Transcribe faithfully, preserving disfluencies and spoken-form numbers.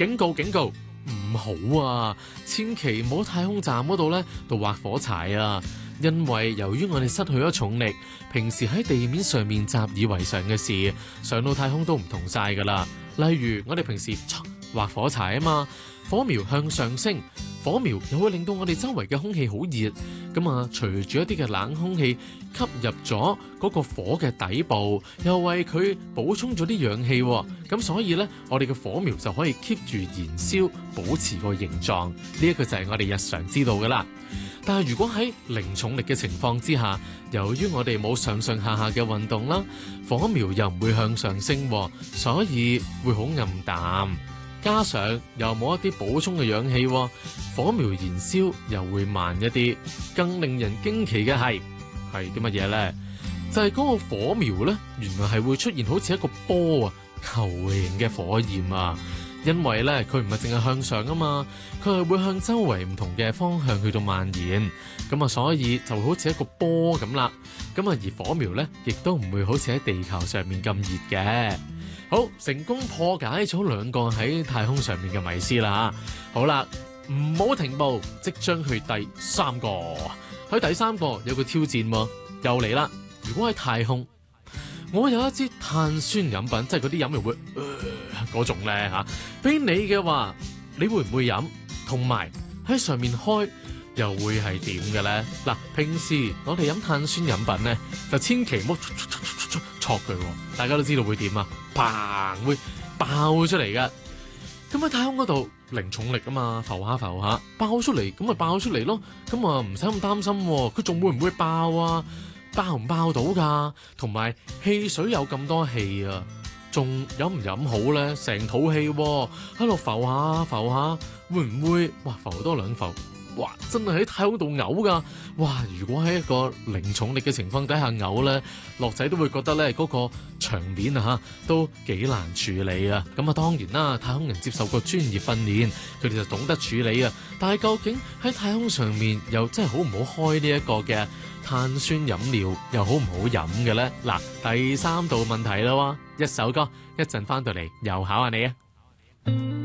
警告警告，唔好啊！千祈唔好太空站嗰度咧度劃火柴啊！因為由於我哋失去咗重力，平時喺地面上面習以為常嘅事，上到太空都唔同晒噶啦。例如我哋平時劃火柴啊嘛，火苗向上升，火苗又會令到我哋周圍嘅空氣好熱，咁啊隨住一啲嘅冷空氣吸入咗嗰個火嘅底部，又為佢補充咗啲氧氣，咁所以呢，我哋嘅火苗就可以 keep 住燃燒，保持個形狀。呢一個就係我哋日常知道噶啦。但係如果喺零重力嘅情況之下，由於我哋冇上上下下嘅運動啦，火苗又唔會向上升，所以會好暗淡。加上又冇一啲補充嘅氧氣，火苗燃燒又會慢一啲。更令人驚奇嘅係係啲乜嘢呢？就係、是、嗰個火苗呢，原來係會出現好似一個波啊，球形嘅火焰啊！因為咧，佢唔係淨係向上啊嘛，佢係會向周圍唔同嘅方向去到蔓延，咁啊，所以就會好似一個波咁啦。咁啊，而火苗咧，亦都唔會好似喺地球上面咁熱嘅。好，成功破解咗兩個喺太空上面嘅迷思啦。好啦，唔好停步，即將去第三個。喺第三個有個挑戰喎，又嚟啦。如果喺太空，我有一支碳酸飲品，即係嗰啲飲料會嗰、呃、種咧嚇，俾你嘅話，你會唔會飲？同埋喺上面開又會係點嘅咧？嗱，平時我哋飲碳酸飲品咧，就千祈唔好戳佢，大家都知道會點啊，砰會爆出嚟㗎。咁喺太空嗰度零重力啊嘛，浮下浮下，爆出嚟咁咪爆出嚟咯。咁啊唔使咁擔心，佢仲會唔會爆啊？爆唔爆到㗎？同埋汽水有咁多氣啊，仲飲唔飲好咧？成肚氣喎，喺度浮下浮下，會唔會哇浮多兩浮？哇！真係喺太空度嘔㗎！哇！如果喺一個零重力嘅情況底下嘔咧，樂仔都會覺得咧嗰個場面啊嚇都幾難處理啊！咁啊當然啦，太空人接受過專業訓練，佢哋就懂得處理啊。但係究竟喺太空上面又真係好唔好開呢一個嘅碳酸飲料，又好唔好飲嘅咧？嗱，第三道問題啦喎，一首歌，一陣翻到嚟又考下你啊！